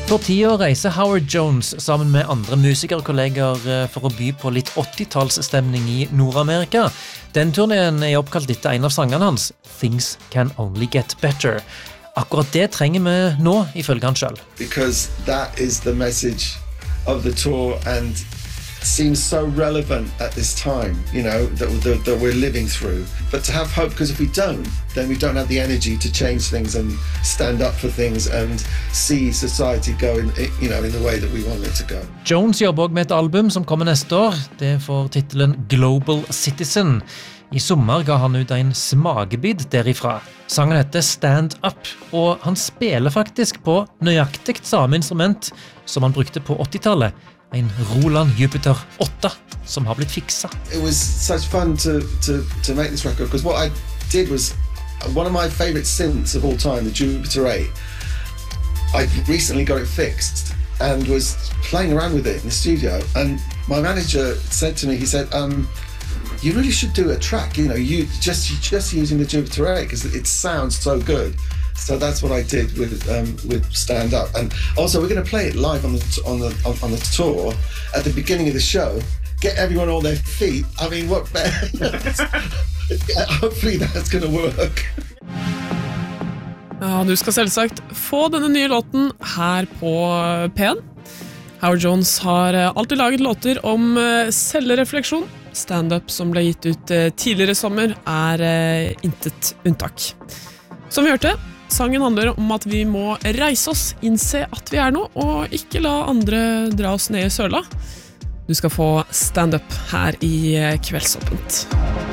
For tiden reiser Howard Jones sammen med andre musikerkolleger for å by på litt 80-tallsstemning i Nord-Amerika. Den turneen er oppkalt etter en av sangene hans, Things Can Only Get Better. Akkurat det trenger vi nå, ifølge han selv. Because that is the message of the tour and seems so relevant at this time, you know, that we're living through. But to have hope, because if we don't, then we don't have the energy to change things and stand up for things and see society go in, you know, in the way that we want it to go. Jones jobber også med et album som kommer neste år. Det får titelen Global Citizen. I sommer ga han ut en smakebit derifra. Sangen heter Stand Up, og han spiller faktisk på nøyaktig samme instrument som han brukte på 80-tallet. En Roland Jupiter 8 som har blitt fikset. It was such fun to make this record, because what I did was one of my favorite synths of all time, the Jupiter 8. I recently got it fixed and was playing around with it in the studio, and my manager said to me, he said, you really should do a track, you know, you just using the Jupiter 8 because it sounds so good. So that's what I did with Stand Up, and also we're going to play it live on the tour at the beginning of the show. Get everyone on their feet. I mean, what better? Hopefully that's going to work. Ja, du skal selvsagt få denne nye låten her på P1. Howard Jones har alltid laget låter om selvrefleksjon. Stand-up som ble gitt ut tidligere i sommer intet unntak. Som vi hørte, sangen handler om at vi må reise oss, innse at vi noe, og ikke la andre dra oss ned i søla. Du skal få stand-up her i Kveldsåpent.